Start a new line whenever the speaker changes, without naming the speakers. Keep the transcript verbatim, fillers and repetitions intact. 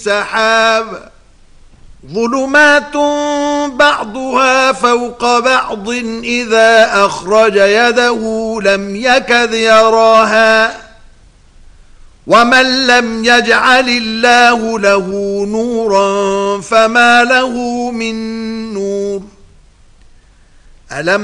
سحاب ظلمات بعضها فوق بعض إذا أخرج يده لم يكد يراها ومن لم يجعل الله له نورا فما له من نور. ألم